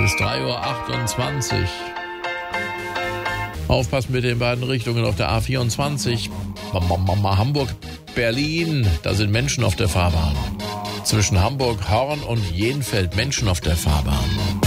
ist 3:28 Uhr. Aufpassen mit den beiden Richtungen auf der A24. Hamburg-Berlin, da sind Menschen auf der Fahrbahn. Zwischen Hamburg-Horn und Jenfeld Menschen auf der Fahrbahn.